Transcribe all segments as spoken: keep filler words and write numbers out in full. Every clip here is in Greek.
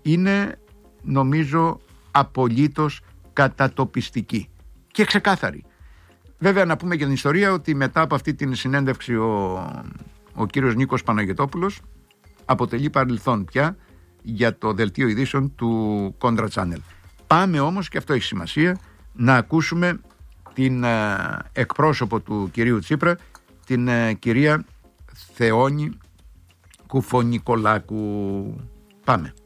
είναι, νομίζω, απολύτως κατατοπιστική και ξεκάθαρη. Βέβαια, να πούμε και την ιστορία ότι μετά από αυτή την συνέντευξη ο, ο κύριος Νίκος Παναγιωτόπουλος αποτελεί παρελθόν πια για το δελτίο ειδήσεων του Κόντρα Channel. Πάμε όμως, και αυτό έχει σημασία, να ακούσουμε την ε, εκπρόσωπο του κυρίου Τσίπρα, την ε, κυρία Θεόνη Κουφονικολάκου. Πάμε.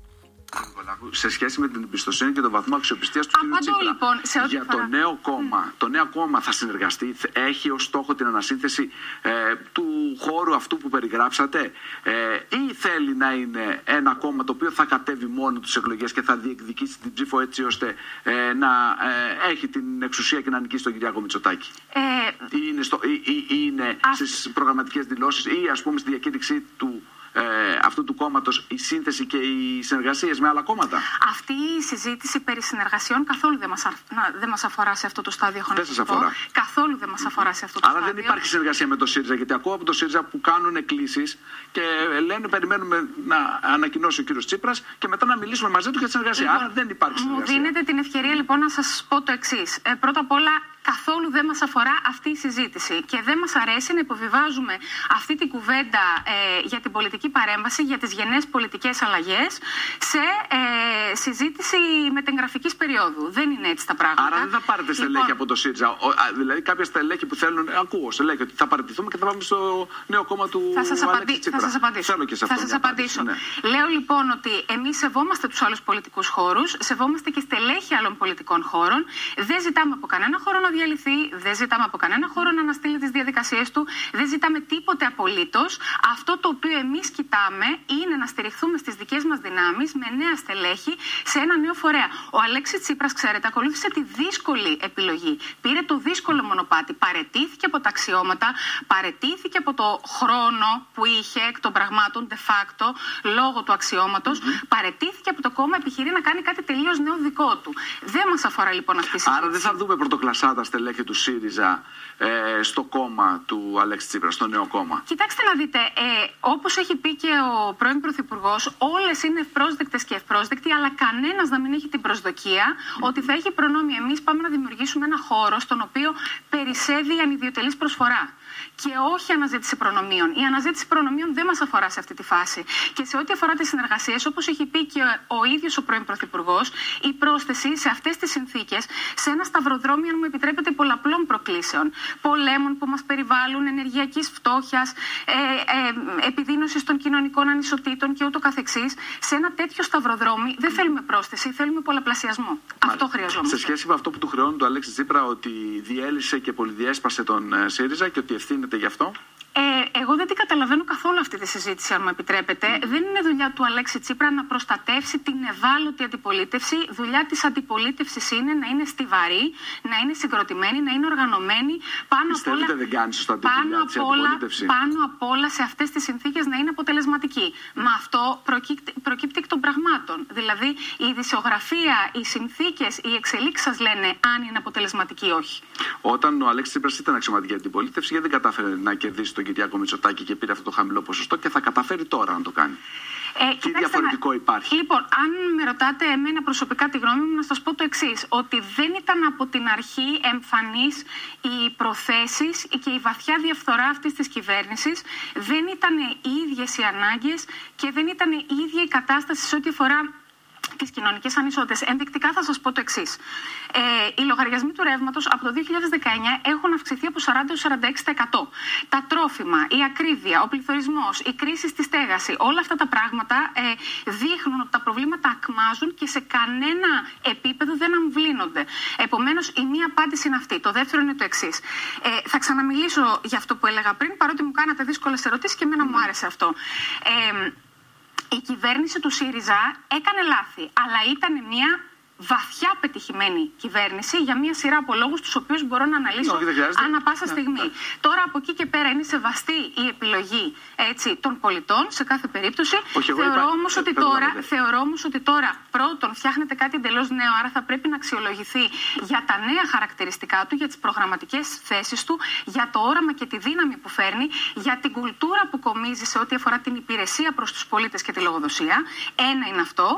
Σε σχέση με την εμπιστοσύνη και τον βαθμό αξιοπιστίας του κ. Τσίπρα. Λοιπόν, σε ό,τι για φορά... το νέο κόμμα. Mm. Το νέο κόμμα θα συνεργαστεί, έχει ως στόχο την ανασύνθεση ε, του χώρου αυτού που περιγράψατε, ε, ή θέλει να είναι ένα κόμμα το οποίο θα κατέβει μόνο τις εκλογές και θα διεκδικήσει την ψήφο έτσι ώστε ε, να ε, έχει την εξουσία και να νικήσει τον Κυριάκο Μητσοτάκη. Ε... Ή είναι, στο, ή, ή, ή είναι Α... στις προγραμματικές δηλώσεις ή ας πούμε στη διακήρυξη του Ε, αυτού του κόμματος η σύνθεση και οι συνεργασίες με άλλα κόμματα. Αυτή η συζήτηση περί συνεργασιών καθόλου δεν μας, α... δεν μας αφορά σε αυτό το στάδιο. Δεν σας αφορά. Καθόλου δεν μας αφορά σε αυτό το Άρα στάδιο. δεν υπάρχει συνεργασία με το ΣΥΡΙΖΑ, γιατί ακούω από το ΣΥΡΙΖΑ που κάνουν εκκλήσεις και λένε περιμένουμε να ανακοινώσει ο κύριος Τσίπρας και μετά να μιλήσουμε μαζί του για τη συνεργασία. Λοιπόν, άρα δεν υπάρχει συνεργασία. Μου δίνετε την ευκαιρία λοιπόν να σας πω το εξής. Ε, πρώτα απ' όλα, καθόλου δεν μας αφορά αυτή η συζήτηση και δεν μας αρέσει να υποβιβάζουμε αυτή την κουβέντα ε, για την πολιτική παρέμβαση, για τις γενναίες πολιτικές αλλαγές σε ε, συζήτηση μετεγγραφικής περίοδου. Δεν είναι έτσι τα πράγματα. Άρα δεν θα πάρετε στελέχη λοιπόν... από το ΣΥΡΙΖΑ. Δηλαδή κάποια στελέχη που θέλουν, ακούω στελέχη ότι θα παραιτηθούμε και θα πάμε στο νέο κόμμα του Αλέξη Τσίπρα. Θα σας απαντήσω. Θέλω και σε αυτό θα σας απαντήσω. Ναι. Λέω λοιπόν ότι εμείς σεβόμαστε τους άλλους πολιτικούς χώρους, σεβόμαστε και στελέχη άλλων πολιτικών χώρων. Δεν ζητάμε από κανένα χώρο να διαλυθεί, δεν ζητάμε από κανένα χώρο να αναστείλει τις διαδικασίες του, δεν ζητάμε τίποτε απολύτως. Αυτό το οποίο εμείς κοιτάμε είναι να στηριχθούμε στις δικές μας δυνάμεις με νέα στελέχη σε ένα νέο φορέα. Ο Αλέξης Τσίπρας, ξέρετε, ακολούθησε τη δύσκολη επιλογή. Πήρε το δύσκολο μονοπάτι, παρετήθηκε από τα αξιώματα, παρετήθηκε από το χρόνο που είχε εκ των πραγμάτων de facto λόγω του αξιώματος, mm-hmm. παρετήθηκε από το κόμμα, επιχειρεί να κάνει κάτι τελείως νέο δικό του. Δεν μας αφορά λοιπόν αυτή η συζήτηση. Άρα δεν θα δούμε πρωτοκλασσάτα στελέχη του ΣΥΡΙΖΑ ε, στο κόμμα του Αλέξη Τσίπρα, στο νέο κόμμα. Κοιτάξτε να δείτε, ε, όπως έχει πει και ο πρώην Πρωθυπουργός, όλες είναι ευπρόσδεκτες και ευπρόσδεκτοι, αλλά κανένας να μην έχει την προσδοκία mm-hmm. ότι θα έχει προνόμιο. Εμείς πάμε να δημιουργήσουμε ένα χώρο στον οποίο περισσεύει η ανιδιοτελής προσφορά. Και όχι αναζήτηση προνομίων. Η αναζήτηση προνομίων δεν μας αφορά σε αυτή τη φάση. Και σε ό,τι αφορά τις συνεργασίες, όπως έχει πει και ο ίδιος ο πρώην Πρωθυπουργός, η πρόσθεση σε αυτές τις συνθήκες, σε ένα σταυροδρόμιο, αν μου επιτρέπετε, πολλαπλών προκλήσεων, πολέμων που μας περιβάλλουν, ενεργειακής φτώχειας, ε, ε, επιδείνωσης των κοινωνικών ανισοτήτων και ούτω καθεξής, σε ένα τέτοιο σταυροδρόμι δεν θέλουμε πρόσθεση, θέλουμε πολλαπλασιασμό. Μάλιστα. Αυτό χρειαζόμαστε. Σε σχέση με αυτό που του χρεώνουν του Αλέξη Τσίπρα, ότι διέλυσε και πολυδιέσπασε τον ΣΥΡΙΖΑ και ότι ευθύνεται γι' αυτό. Ε, εγώ δεν την καταλαβαίνω καθόλου αυτή τη συζήτηση, αν μου επιτρέπετε. Mm. Δεν είναι δουλειά του Αλέξη Τσίπρα να προστατεύσει την ευάλωτη αντιπολίτευση. Δουλειά της αντιπολίτευσης είναι να είναι στιβαρή, να είναι συγκροτημένη, να είναι οργανωμένη. Πάνω απ' όλα, δεν κάνει σωστά την πάνω δουλειά της αντιπολίτευσης. Πάνω απ' όλα σε αυτές τις συνθήκες να είναι αποτελεσματική. Μα αυτό προκύπτει, προκύπτει εκ των πραγμάτων. Δηλαδή η ειδησιογραφία, οι συνθήκες, οι εξελίξεις σας λένε αν είναι αποτελεσματική ή όχι. Όταν ο Αλέξης Τσίπρας ήταν αξιωματική αντιπολίτευση, γιατί δεν κατάφερε να κερδίσει τον Κυριάκο Μητσοτάκη και πήρε αυτό το χαμηλό ποσοστό και θα καταφέρει τώρα να το κάνει. Ε, Τι διαφορετικό να... υπάρχει. Λοιπόν, αν με ρωτάτε εμένα προσωπικά τη γνώμη μου, να σας πω το εξής. Ότι δεν ήταν από την αρχή εμφανής οι προθέσεις και η βαθιά διαφθορά αυτής της κυβέρνησης. Δεν ήταν οι ίδιες οι ανάγκες και δεν ήταν η ίδια η κατάσταση σε ό,τι αφορά τις κοινωνικές ανισότητες. Ενδεικτικά θα σας πω το εξής. Ε, οι λογαριασμοί του ρεύματος από το δύο χιλιάδες δεκαεννιά έχουν αυξηθεί από σαράντα έως σαράντα έξι τοις εκατό. Τα τρόφιμα, η ακρίβεια, ο πληθωρισμός, η κρίση στη στέγαση, όλα αυτά τα πράγματα ε, δείχνουν ότι τα προβλήματα ακμάζουν και σε κανένα επίπεδο δεν αμβλύνονται. Επομένως, η μία απάντηση είναι αυτή. Το δεύτερο είναι το εξής. Ε, θα ξαναμιλήσω για αυτό που έλεγα πριν, παρότι μου κάνατε δύσκολες ερωτήσεις και εμένα μου άρεσε αυτό. Ε, Η κυβέρνηση του ΣΥΡΙΖΑ έκανε λάθη, αλλά ήταν μια βαθιά πετυχημένη κυβέρνηση για μια σειρά από λόγους τους οποίους μπορώ να αναλύσω ανά πάσα στιγμή. Ναι, ναι. Τώρα από εκεί και πέρα είναι σεβαστή η επιλογή έτσι, των πολιτών σε κάθε περίπτωση. Όχι, θεωρώ, είπα... όμως ότι τώρα, θεωρώ όμως ότι τώρα πρώτον φτιάχνεται κάτι εντελώς νέο, άρα θα πρέπει να αξιολογηθεί για τα νέα χαρακτηριστικά του, για τις προγραμματικές θέσεις του, για το όραμα και τη δύναμη που φέρνει, για την κουλτούρα που κομίζει σε ό,τι αφορά την υπηρεσία προς τους πολίτες και τη λογοδοσία. Ένα είναι αυτό.